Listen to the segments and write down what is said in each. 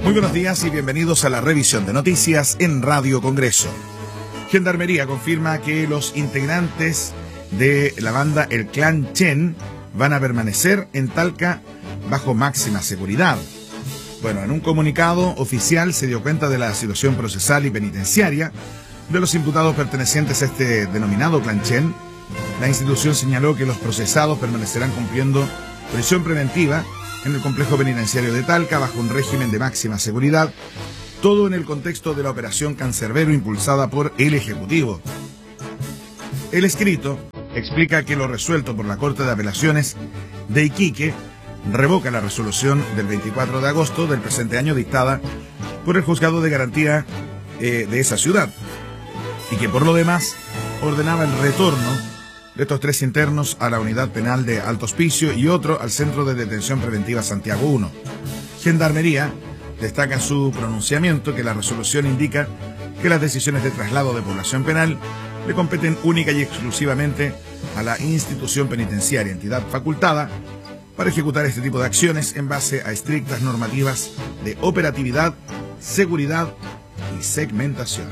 Muy buenos días y bienvenidos a la revisión de noticias en Radio Congreso. Gendarmería confirma que los integrantes de la banda El Clan Chen van a permanecer en Talca bajo máxima seguridad. Bueno, en un comunicado oficial se dio cuenta de la situación procesal y penitenciaria de los imputados pertenecientes a este denominado Clan Chen. La institución señaló que los procesados permanecerán cumpliendo prisión preventiva en el complejo penitenciario de Talca bajo un régimen de máxima seguridad, todo en el contexto de la operación Cancerbero impulsada por el Ejecutivo. El escrito explica que lo resuelto por la Corte de Apelaciones de Iquique revoca la resolución del 24 de agosto del presente año dictada por el Juzgado de Garantía de esa ciudad, y que por lo demás ordenaba el retorno de estos 3 internos a la unidad penal de Alto Hospicio y otro al Centro de Detención Preventiva Santiago 1. Gendarmería destaca en su pronunciamiento que la resolución indica que las decisiones de traslado de población penal le competen única y exclusivamente a la institución penitenciaria, entidad facultada para ejecutar este tipo de acciones en base a estrictas normativas de operatividad, seguridad y segmentación.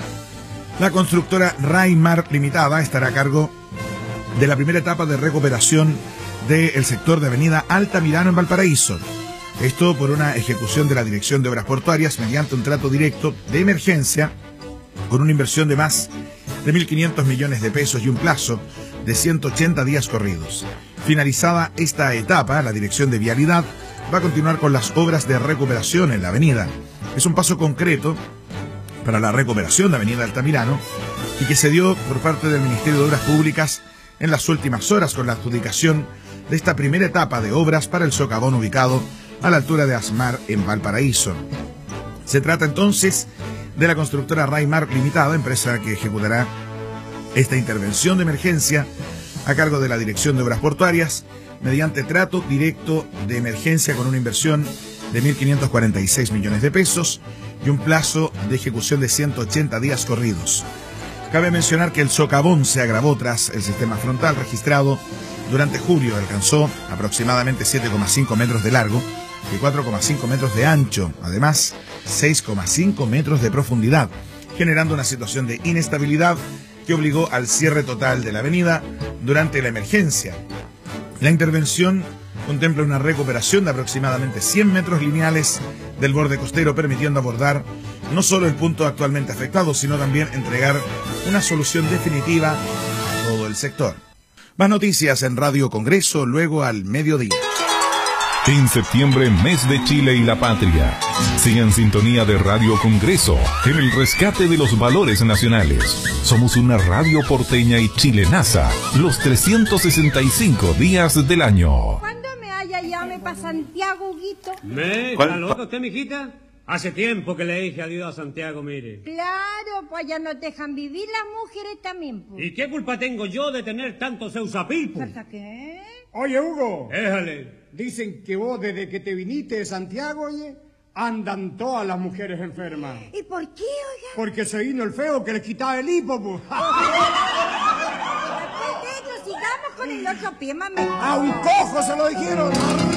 La constructora Raimar Limitada estará a cargo de la primera etapa de recuperación del sector de Avenida Altamirano en Valparaíso. Esto por una ejecución de la Dirección de Obras Portuarias mediante un trato directo de emergencia con una inversión de más de 1.500 millones de pesos y un plazo de 180 días corridos. Finalizada esta etapa, la Dirección de Vialidad va a continuar con las obras de recuperación en la avenida. Es un paso concreto para la recuperación de Avenida Altamirano y que se dio por parte del Ministerio de Obras Públicas en las últimas horas con la adjudicación de esta primera etapa de obras para el socavón ubicado a la altura de Asmar en Valparaíso. Se trata entonces de la constructora Raimar Limitada, empresa que ejecutará esta intervención de emergencia a cargo de la Dirección de Obras Portuarias mediante trato directo de emergencia con una inversión de 1.546 millones de pesos y un plazo de ejecución de 180 días corridos. Cabe mencionar que el socavón se agravó tras el sistema frontal registrado durante julio. Alcanzó aproximadamente 7,5 metros de largo y 4,5 metros de ancho, además 6,5 metros de profundidad, generando una situación de inestabilidad que obligó al cierre total de la avenida durante la emergencia. La intervención contempla una recuperación de aproximadamente 100 metros lineales del borde costero, permitiendo abordar no solo el punto actualmente afectado, sino también entregar una solución definitiva a todo el sector. Más noticias en Radio Congreso luego al mediodía. En septiembre, mes de Chile y la patria. Siga en sintonía de Radio Congreso en el rescate de los valores nacionales. Somos una radio porteña y chilenaza los 365 días del año. ¿Cuándo me haya llame para Santiago, Huguito? ¿Está loca usted, mijita? Hace tiempo que le dije adiós a Santiago, mire. Claro, pues allá no dejan vivir las mujeres también, pues. ¿Y qué culpa tengo yo de tener tantos eusapilpos? ¿Hasta qué? Oye, Hugo. Déjale. Dicen que vos desde que te viniste de Santiago, oye, andan todas las mujeres enfermas. ¿Y por qué, oiga? Porque se vino el feo que les quitaba el hipo, pues. Después de eso, sigamos con el otro pie, mami. A un cojo se lo dijeron.